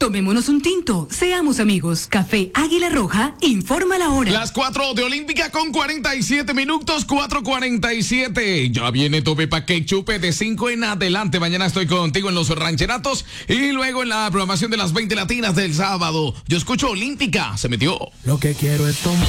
Tomémonos un tinto, seamos amigos. Café Águila Roja, informa la hora. Las 4 de Olímpica con 47 minutos, 4:47. Ya viene Tope Pa' que Chupe de 5 en adelante. Mañana estoy contigo en los rancheratos y luego en la programación de las 20 latinas del sábado. Yo escucho Olímpica, se metió. Lo que quiero es tomar.